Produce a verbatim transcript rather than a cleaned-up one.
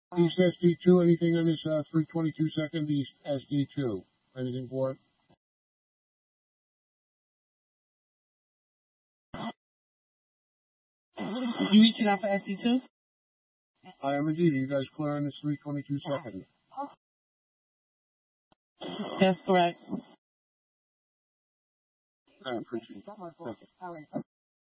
East S D two, anything on this uh, three twenty-two second East S D two? Anything for it? You reaching out for S D two? I am indeed. Are you guys clear on this three twenty-two second? That's correct. I appreciate it. Thank you.